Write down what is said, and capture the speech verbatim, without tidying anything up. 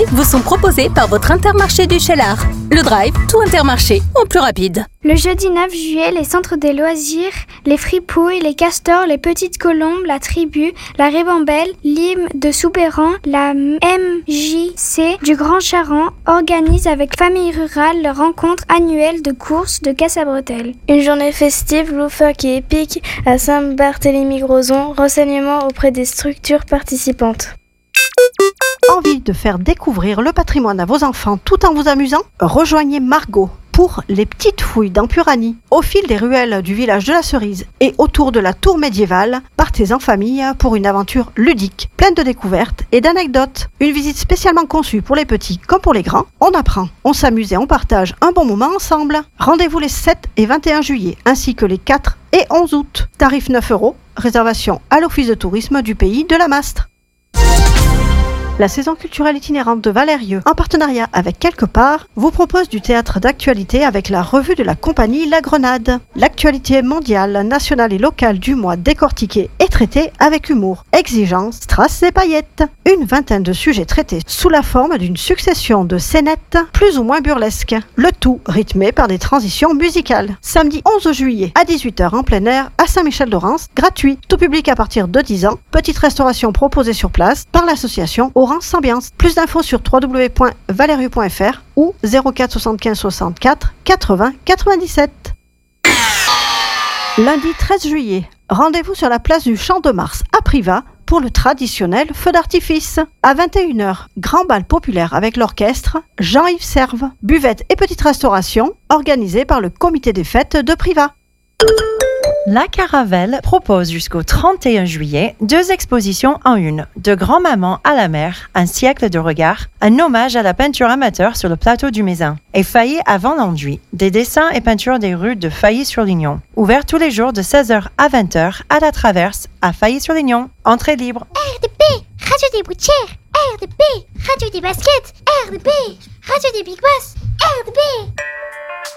vous sont proposés par votre Intermarché du Cheylard. Le Drive, tout Intermarché, en plus rapide. Le jeudi neuf juillet, les centres des loisirs, les fripouilles, les castors, les petites colombes, la tribu, la ribambelle, l'I M de Soubeyran, la M J C du Grand Charent organisent avec Famille Rurale leur rencontre annuelle de courses de casse à bretelles. Une journée festive, loufoque et épique à Saint-Barthélemy-Grozon. Renseignements auprès des structures participantes. Envie de faire découvrir le patrimoine à vos enfants tout en vous amusant ? Rejoignez Margot pour les petites fouilles d'Empuranie. Au fil des ruelles du village de la Cerise et autour de la tour médiévale, partez en famille pour une aventure ludique, pleine de découvertes et d'anecdotes. Une visite spécialement conçue pour les petits comme pour les grands. On apprend, on s'amuse et on partage un bon moment ensemble. Rendez-vous les sept et vingt et un juillet, ainsi que les quatre et onze août. Tarif neuf euros, réservation à l'office de tourisme du pays de la Mastre. La saison culturelle itinérante de Valérieux, en partenariat avec Quelque part, vous propose du théâtre d'actualité avec la revue de la compagnie La Grenade. L'actualité mondiale, nationale et locale du mois décortiquée et traitée avec humour, exigence, strass et paillettes. Une vingtaine de sujets traités sous la forme d'une succession de scénettes plus ou moins burlesques. Le tout rythmé par des transitions musicales. Samedi onze juillet à dix-huit heures en plein air à Saint-Michel-d'Orance, gratuit. Tout public à partir de dix ans. Petite restauration proposée sur place par l'association Orange Ambiance. Plus d'infos sur w w w point valerieux point f r ou zéro quatre soixante-quinze soixante-quatre quatre-vingts quatre-vingt-dix-sept. Lundi treize juillet, rendez-vous sur la place du Champ de Mars à Privas pour le traditionnel feu d'artifice. À vingt et une heures, grand bal populaire avec l'orchestre Jean-Yves Serve. Buvette et petite restauration organisée par le comité des fêtes de Privas. La Caravelle propose jusqu'au trente et un juillet deux expositions en une. De Grand-Maman à la mer, un siècle de regard, un hommage à la peinture amateur sur le plateau du Mézin. Et Failly à Vendangui, des dessins et peintures des rues de Failly-sur-Lignon. Ouvert tous les jours de seize heures à vingt heures à la Traverse, à Failly-sur-Lignon. Entrée libre. R D P, Radio des Boutières. R D P, Radio des Baskets. R D P, Radio des Big Boss. R D P.